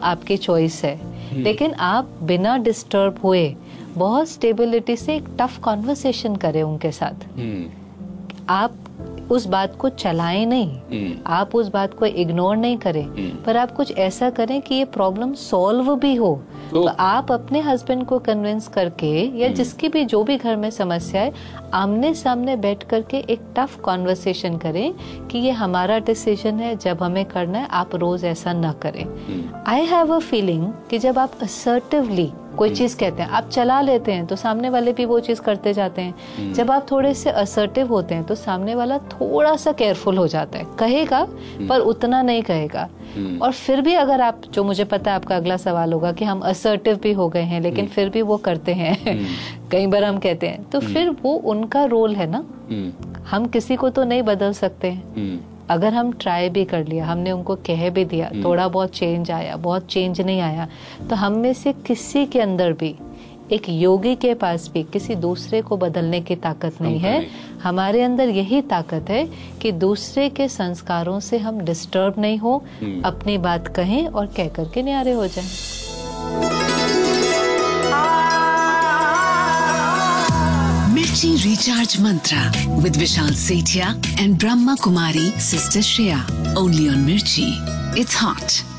आपकी चॉइस है, लेकिन आप बिना डिस्टर्ब हुए बहुत स्टेबिलिटी से एक टफ कॉन्वर्सेशन करें उनके साथ। आप उस बात को चलाएं नहीं, आप उस बात को इग्नोर नहीं करें, पर आप कुछ ऐसा करें कि ये प्रॉब्लम सॉल्व भी हो। तो आप अपने हस्बैंड को कन्विंस करके या जिसकी भी जो भी घर में समस्या है, आमने सामने बैठ करके एक टफ कॉन्वर्सेशन करें कि ये हमारा डिसीजन है, जब हमें करना है आप रोज ऐसा ना करें। आई हैव अ फीलिंग कि जब आप असर्टिवली कोई चीज कहते हैं, आप चला लेते हैं तो सामने वाले भी वो चीज करते जाते हैं। जब आप थोड़े से असर्टिव होते हैं तो सामने वाला थोड़ा सा केयरफुल हो जाता है, कहेगा पर उतना नहीं कहेगा। और फिर भी अगर आप, जो मुझे पता है आपका अगला सवाल होगा कि हम असर्टिव भी हो गए हैं लेकिन फिर भी वो करते हैं कई बार हम कहते हैं, तो फिर वो उनका रोल है ना, हम किसी को तो नहीं बदल सकते हैं। अगर हम ट्राई भी कर लिया, हमने उनको कह भी दिया, थोड़ा बहुत चेंज आया, बहुत चेंज नहीं आया, तो हम में से किसी के अंदर भी, एक योगी के पास भी किसी दूसरे को बदलने की ताकत नहीं है। हमारे अंदर यही ताकत है कि दूसरे के संस्कारों से हम डिस्टर्ब नहीं हो, अपनी बात कहें और कह करके न्यारे हो जाएं। Mirchi Recharge Mantra with Vishal Sethia and Brahma Kumari Sister Shreya. Only on Mirchi. It's hot.